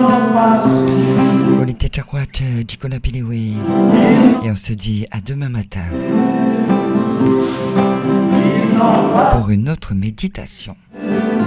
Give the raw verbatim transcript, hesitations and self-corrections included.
On était Chakwat Jikola Pilewe et on se dit à demain matin pour une autre méditation.